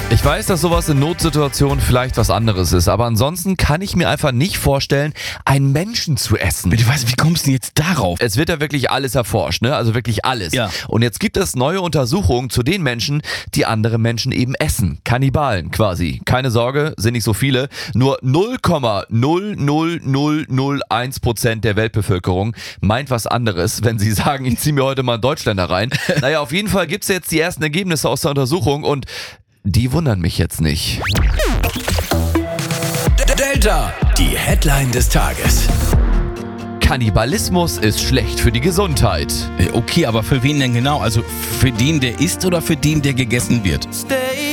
Ich weiß, dass sowas in Notsituationen vielleicht was anderes ist, aber ansonsten kann ich mir einfach nicht vorstellen, einen Menschen zu essen. Bitte, wie kommst du denn jetzt darauf? Es wird ja wirklich alles erforscht, ne? Also wirklich alles. Ja. Und jetzt gibt es neue Untersuchungen zu den Menschen, die andere Menschen eben essen. Kannibalen quasi. Keine Sorge, sind nicht so viele. Nur 0,00001% der Weltbevölkerung meint was anderes, wenn sie sagen, ich ziehe mir heute mal einen Deutschländer rein. Naja, auf jeden Fall gibt es jetzt die ersten Ergebnisse aus der Untersuchung und die wundern mich jetzt nicht. Delta, die Headline des Tages. Kannibalismus ist schlecht für die Gesundheit. Okay, aber für wen denn genau? Also für den, der isst oder für den, der gegessen wird?